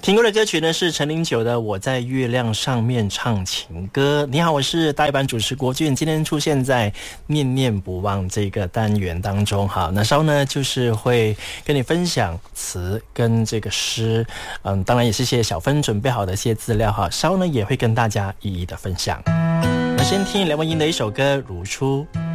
听过的歌曲呢是陈零九的《我在月亮上面唱情歌》。你好，我是大一班主持国俊，今天出现在念念不忘这个单元当中。好，那稍呢就是会跟你分享词跟这个诗，当然也是谢小芬准备好的一些资料哈，稍呢也会跟大家一一的分享。那先听梁文音的一首歌《如初》。